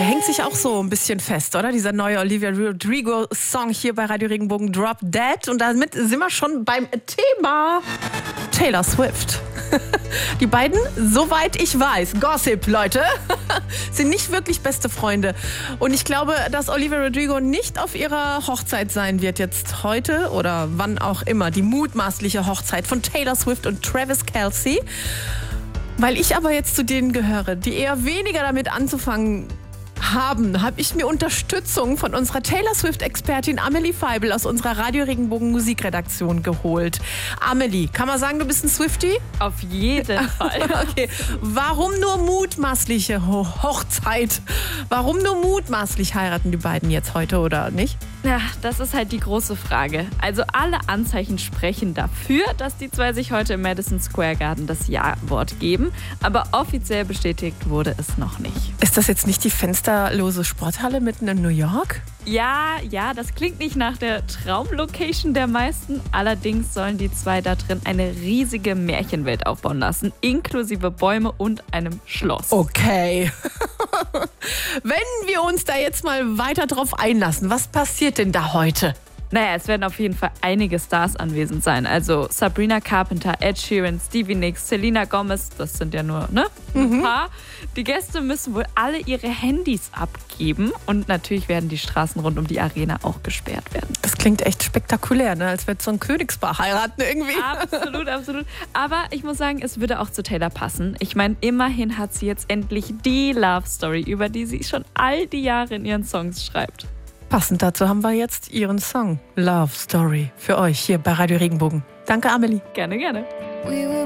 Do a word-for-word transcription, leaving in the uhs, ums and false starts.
Der hängt sich auch so ein bisschen fest, oder? Dieser neue Olivia Rodrigo-Song hier bei Radio Regenbogen, Drop Dead. Und damit sind wir schon beim Thema Taylor Swift. Die beiden, soweit ich weiß, Gossip, Leute, sind nicht wirklich beste Freunde. Und ich glaube, dass Olivia Rodrigo nicht auf ihrer Hochzeit sein wird jetzt heute oder wann auch immer. Die mutmaßliche Hochzeit von Taylor Swift und Travis Kelce. Weil ich aber jetzt zu denen gehöre, die eher weniger damit anzufangen haben, habe ich mir Unterstützung von unserer Taylor Swift-Expertin Amelie Feibel aus unserer Radio Regenbogen Musikredaktion geholt. Amelie, kann man sagen, du bist ein Swiftie? Auf jeden Fall. Okay. Warum nur mutmaßliche Ho- Hochzeit? Warum nur mutmaßlich heiraten die beiden jetzt heute oder nicht? Ja, das ist halt die große Frage. Also alle Anzeichen sprechen dafür, dass die zwei sich heute im Madison Square Garden das Ja-Wort geben. Aber offiziell bestätigt wurde es noch nicht. Ist das jetzt nicht die fensterlose Sporthalle mitten in New York? Ja, ja, das klingt nicht nach der Traumlocation der meisten. Allerdings sollen die zwei da drin eine riesige Märchenwelt aufbauen lassen, inklusive Bäume und einem Schloss. Okay. Wenn wir uns da jetzt mal weiter drauf einlassen, was passiert denn da heute? Naja, es werden auf jeden Fall einige Stars anwesend sein. Also Sabrina Carpenter, Ed Sheeran, Stevie Nicks, Selena Gomez, das sind ja nur, ne? Ein Mhm. paar. Die Gäste müssen wohl alle ihre Handys abgeben. Und natürlich werden die Straßen rund um die Arena auch gesperrt werden. Das klingt echt spektakulär, ne? Als würde so ein Königspaar heiraten irgendwie. Absolut, absolut. Aber ich muss sagen, es würde auch zu Taylor passen. Ich meine, immerhin hat sie jetzt endlich die Love Story, über die sie schon all die Jahre in ihren Songs schreibt. Passend dazu haben wir jetzt ihren Song Love Story für euch hier bei Radio Regenbogen. Danke, Amelie. Gerne, gerne.